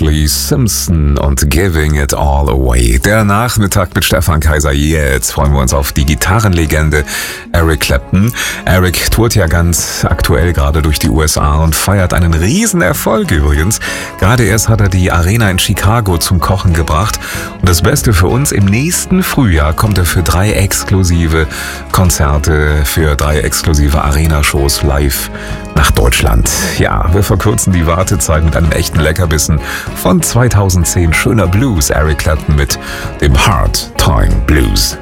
Ashley Simpson und Giving It All Away. Der Nachmittag mit Stefan Kaiser. Jetzt freuen wir uns auf die Gitarrenlegende Eric Clapton. Eric tourt ja ganz aktuell gerade durch die USA und feiert einen Riesenerfolg übrigens. Gerade erst hat er die Arena in Chicago zum Kochen gebracht. Und das Beste für uns, im nächsten Frühjahr kommt er für 3 exklusive Konzerte, für 3 exklusive Arena-Shows live nach Deutschland. Ja, wir verkürzen die Wartezeit mit einem echten Leckerbissen von 2010. Schöner Blues, Eric Clapton mit dem Hard Time Blues.